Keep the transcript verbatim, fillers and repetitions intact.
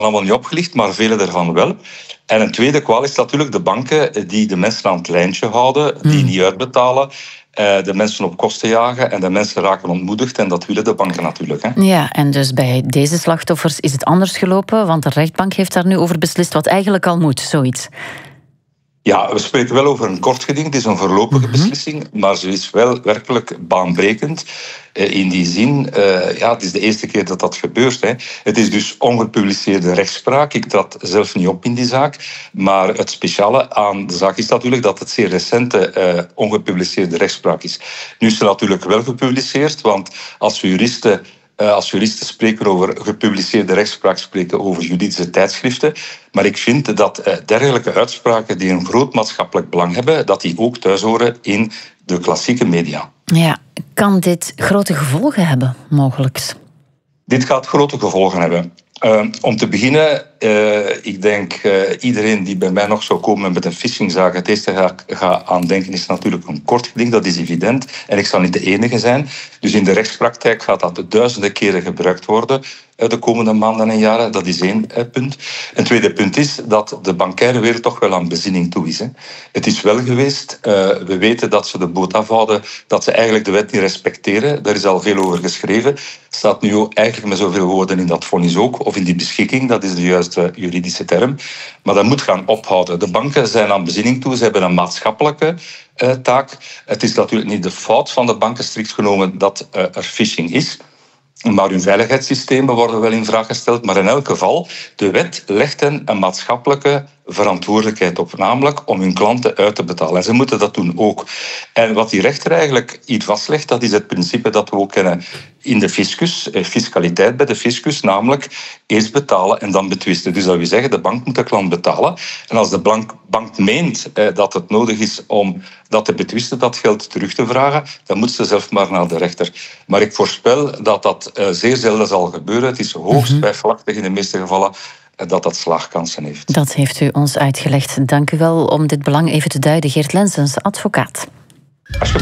allemaal niet opgelicht, maar vele daarvan wel. En een tweede kwaal is natuurlijk de banken die de mensen aan het lijntje houden, die Hmm. niet uitbetalen, de mensen op kosten jagen en de mensen raken ontmoedigd. En dat willen de banken natuurlijk. Hè. Ja, en dus bij deze slachtoffers is het anders gelopen, want de rechtbank heeft daar nu over beslist wat eigenlijk al moet, zoiets. Ja, we spreken wel over een kort geding. Het is een voorlopige Mm-hmm. beslissing, maar ze is wel werkelijk baanbrekend. Uh, in die zin, uh, ja, het is de eerste keer dat dat gebeurt. Hè. Het is dus ongepubliceerde rechtspraak. Ik trad zelf niet op in die zaak. Maar het speciale aan de zaak is natuurlijk dat het zeer recente uh, ongepubliceerde rechtspraak is. Nu is ze natuurlijk wel gepubliceerd, want als juristen... Uh, als juristen spreken over gepubliceerde rechtspraak, spreken over juridische tijdschriften. Maar ik vind dat uh, dergelijke uitspraken die een groot maatschappelijk belang hebben, dat die ook thuis horen in de klassieke media. Ja, kan dit grote gevolgen hebben, mogelijk? Dit gaat grote gevolgen hebben. Uh, om te beginnen, uh, ik denk uh, iedereen die bij mij nog zou komen met een phishingzaak, het eerste ga ik ga aan denken is natuurlijk een kort geding, dat is evident. En ik zal niet de enige zijn. Dus in de rechtspraktijk gaat dat duizenden keren gebruikt worden de komende maanden en jaren. Dat is één punt. Een tweede punt is dat de bankaire wereld toch wel aan bezinning toe is. Hè. Het is wel geweest, uh, we weten dat ze de boot afhouden, dat ze eigenlijk de wet niet respecteren. Daar is al veel over geschreven. Staat nu ook eigenlijk met zoveel woorden in dat vonnis ook, of in die beschikking, dat is de juiste juridische term. Maar dat moet gaan ophouden. De banken zijn aan bezinning toe, ze hebben een maatschappelijke uh, taak. Het is natuurlijk niet de fout van de banken strikt genomen dat uh, er phishing is. Maar hun veiligheidssystemen worden wel in vraag gesteld. Maar in elk geval, de wet legt hen een maatschappelijke verantwoordelijkheid op, namelijk om hun klanten uit te betalen. En ze moeten dat doen ook. En wat die rechter eigenlijk hier vastlegt, dat is het principe dat we ook kennen in de fiscus, fiscaliteit bij de fiscus, namelijk eerst betalen en dan betwisten. Dus dat wil zeggen, de bank moet de klant betalen. En als de bank, bank meent eh, dat het nodig is om dat te betwisten, dat geld terug te vragen, dan moet ze zelf maar naar de rechter. Maar ik voorspel dat dat eh, zeer zelden zal gebeuren. Het is hoogst mm-hmm. twijfelachtig in de meeste gevallen dat dat slaagkansen heeft. Dat heeft u ons uitgelegd. Dank u wel om dit belang even te duiden. Geert Lensens, advocaat.